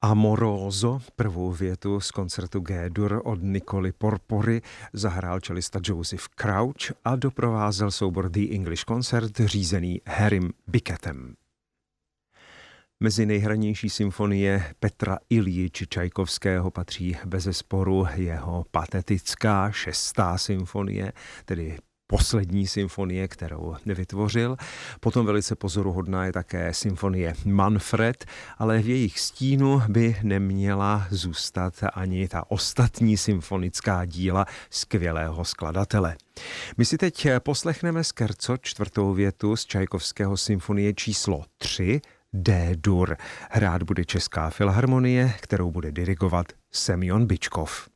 Amoroso, prvou větu z koncertu G-dur od Nicoli Porpory, zahrál čelista Joseph Crouch a doprovázel soubor The English Concert řízený Harrym Bickettem. Mezi nejhranější symfonie Petra Iljiče Čajkovského patří bezesporu jeho patetická 6. symfonie, tedy poslední symfonie, kterou vytvořil. Potom velice pozoruhodná je také symfonie Manfred, ale v jejich stínu by neměla zůstat ani ta ostatní symfonická díla skvělého skladatele. My si teď poslechneme scherzo, 4. větu z Čajkovského symfonie číslo 3, D-dur. Hrát bude Česká filharmonie, kterou bude dirigovat Semjon Byčkov.